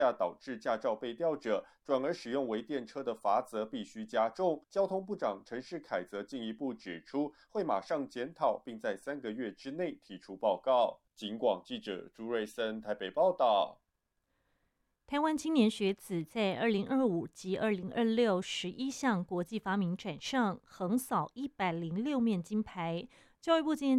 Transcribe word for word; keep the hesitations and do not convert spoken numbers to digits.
下导致驾照被吊者转而使用微电车的罚则必须加重。交通部长陈世凯则进一步指出，会马上检讨，并在三个月之内提出报告。警广记者朱瑞森台北报道。 台湾青年学子在二零二五及二零二六十一项国际发明展上横扫一百零六面金牌。教育部今天